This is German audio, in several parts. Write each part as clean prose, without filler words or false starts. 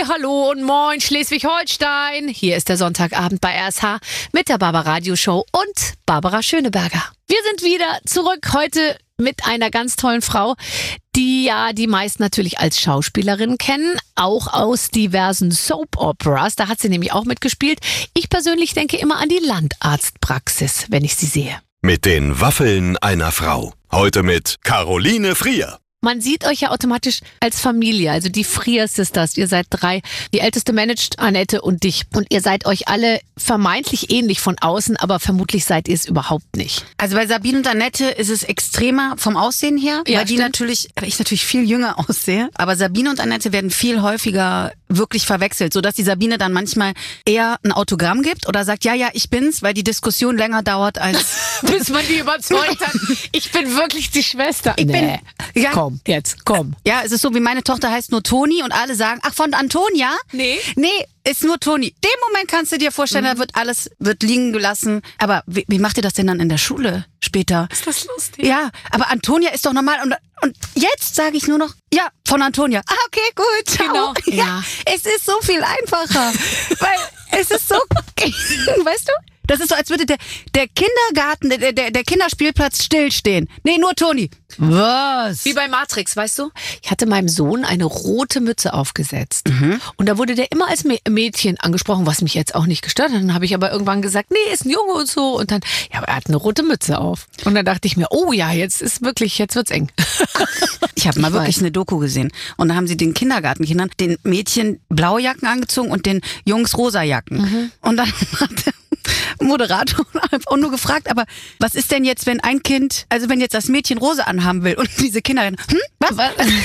Hallo und moin Schleswig-Holstein. Hier ist der Sonntagabend bei RSH mit der Barbara Radio Show und Barbara Schöneberger. Wir sind wieder zurück heute mit einer ganz tollen Frau, die ja die meisten natürlich als Schauspielerin kennen, auch aus diversen Soap-Operas. Da hat sie nämlich auch mitgespielt. Ich persönlich denke immer an die Landarztpraxis, wenn ich sie sehe. Mit den Waffeln einer Frau. Heute mit Caroline Frier. Man sieht euch ja automatisch als Familie, also die Frier Sisters. Ihr seid 3. Die älteste managt Annette und dich. Und ihr seid euch alle vermeintlich ähnlich von außen, aber vermutlich seid ihr es überhaupt nicht. Also bei Sabine und Annette ist es extremer vom Aussehen her, Ja, weil ich natürlich viel jünger aussehe. Aber Sabine und Annette werden viel häufiger wirklich verwechselt, sodass die Sabine dann manchmal eher ein Autogramm gibt oder sagt, ja, ich bin's, weil die Diskussion länger dauert als... Bis man die überzeugt hat, ich bin wirklich die Schwester. Ja. Komm. Ja, es ist so, wie meine Tochter heißt nur Toni und alle sagen, ach, von Antonia? Nee. Nee, ist nur Toni. Den Moment kannst du dir vorstellen, da wird liegen gelassen. Aber wie macht ihr das denn dann in der Schule später? Ist das lustig? Ja, aber Antonia ist doch normal. Und jetzt sage ich nur noch, ja, von Antonia. Ah, okay, gut. Ciao. Genau. Ja, es ist so viel einfacher. Weil es ist so, weißt du? Das ist so, als würde der Kindergarten, der Kinderspielplatz stillstehen. Nee, nur Toni. Was? Wie bei Matrix, weißt du? Ich hatte meinem Sohn eine rote Mütze aufgesetzt. Und da wurde der immer als Mädchen angesprochen, was mich jetzt auch nicht gestört hat. Dann habe ich aber irgendwann gesagt, nee, ist ein Junge und so. Und dann, ja, aber er hat eine rote Mütze auf. Und dann dachte ich mir, oh ja, jetzt wird's eng. Ich habe mal wirklich eine Doku gesehen. Und da haben sie den Kindergartenkindern, den Mädchen blaue Jacken angezogen und den Jungs rosa Jacken. Und dann hat der Moderator einfach nur gefragt, aber was ist denn jetzt, wenn ein Kind, also wenn jetzt das Mädchen rosa anhaben will und diese Kinder, was?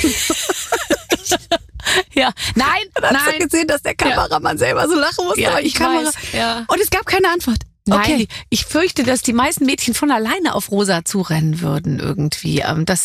Ja, nein. Hast du gesehen, dass der Kameramann selber so lachen musste? Ja, aber ich weiß. Ja. Und es gab keine Antwort. Nein, Okay. ich fürchte, dass die meisten Mädchen von alleine auf rosa zurennen würden irgendwie.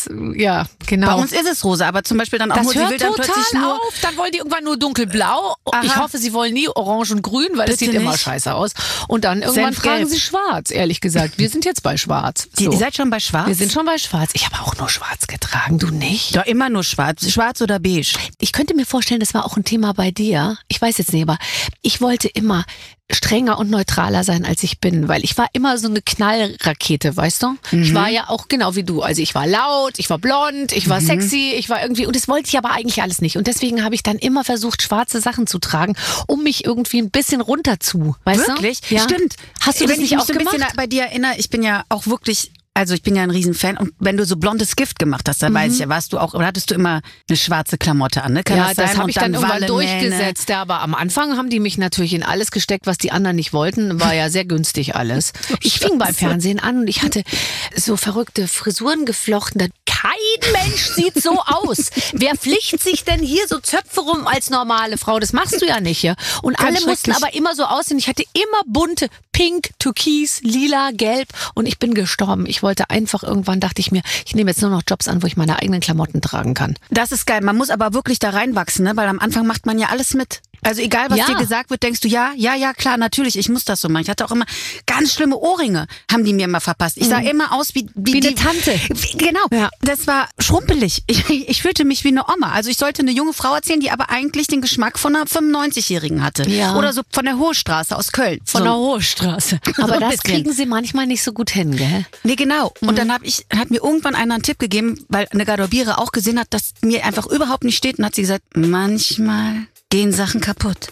Ja, genau. Bei uns ist es rosa, aber zum Beispiel dann auch Das nur, sie hört will dann total plötzlich nur... auf. Dann wollen die irgendwann nur dunkelblau. Aha. Ich hoffe, sie wollen nie orange und grün, weil das Bitte sieht immer nicht. scheiße aus. Und dann irgendwann Senfgelb. fragen sie schwarz, ehrlich gesagt. Wir sind jetzt bei schwarz. So. Ihr seid schon bei schwarz? Wir sind schon bei schwarz. Ich habe auch nur schwarz getragen, du nicht? Doch immer nur schwarz. Schwarz oder beige? Ich könnte mir vorstellen, das war auch ein Thema bei dir. Ich weiß jetzt nicht, aber ich wollte immer strenger und neutraler sein, als ich bin, weil ich war immer so eine Knallrakete, weißt du? Ich war ja auch genau wie du. Also ich war laut, ich war blond, ich war sexy, ich war irgendwie, und das wollte ich aber eigentlich alles nicht. Und deswegen habe ich dann immer versucht, schwarze Sachen zu tragen, um mich irgendwie ein bisschen runter zu, weißt Wirklich? du? Ja. Stimmt. Hast du das Wenn ich nicht mich auch so ein gemacht? bisschen bei dir erinnere, ich bin ja auch wirklich... Also ich bin ja ein Riesenfan und wenn du so blondes Gift gemacht hast, dann weiß ich ja, warst du auch, oder hattest du immer eine schwarze Klamotte an, ne? Kann Ja, das das sein? habe ich dann irgendwann Wallenmähne. durchgesetzt. Ja, aber am Anfang haben die mich natürlich in alles gesteckt, was die anderen nicht wollten. War ja sehr günstig alles. Ich fing beim Fernsehen an und ich hatte so verrückte Frisuren geflochten. Kein Mensch sieht so aus. Wer flicht sich denn hier so Zöpfe rum als normale Frau? Das machst du ja nicht hier. Und alle mussten aber immer so aussehen. Ich hatte immer bunte, pink, türkis, lila, gelb und ich bin gestorben. Ich wollte einfach irgendwann, dachte ich mir, ich nehme jetzt nur noch Jobs an, wo ich meine eigenen Klamotten tragen kann. Das ist geil. Man muss aber wirklich da reinwachsen, ne? Weil am Anfang macht man ja alles mit. Also egal, was Ja. dir gesagt wird, denkst du, ja, klar, natürlich, ich muss das so machen. Ich hatte auch immer ganz schlimme Ohrringe, haben die mir immer verpasst. Ich sah immer aus wie eine Tante. Genau, Ja. das war schrumpelig. Ich fühlte mich wie eine Oma. Also ich sollte eine junge Frau erzählen, die aber eigentlich den Geschmack von einer 95-Jährigen hatte. Ja. Oder so von der Hochstraße aus Köln. Von so. der Hochstraße. Aber ein das bisschen. kriegen sie manchmal nicht so gut hin, gell? Nee, genau. Und dann hat mir irgendwann einer einen Tipp gegeben, weil eine Garderobiere auch gesehen hat, dass mir einfach überhaupt nicht steht. Und hat sie gesagt, manchmal gehen Sachen kaputt.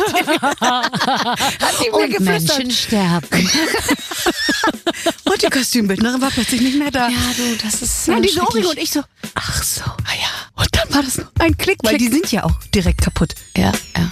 Hat sie mir Und geflüstert. Menschen sterben. Und die Kostümbildnerin war plötzlich nicht mehr da. Ja, du, das ist Nein, diese schrecklich. Ohrringe und ich so, ach so. Ah, ja. Und dann war das nur ein Klick, weil die sind ja auch direkt kaputt. Ja.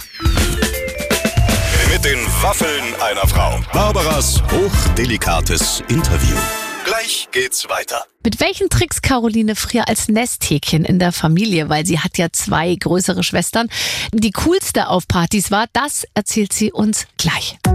Mit den Waffeln einer Frau. Barbaras hochdelikates Interview. Gleich geht's weiter. Mit welchen Tricks Caroline Frier als Nesthäkchen in der Familie, weil sie hat ja 2 größere Schwestern, die coolste auf Partys war, das erzählt sie uns gleich.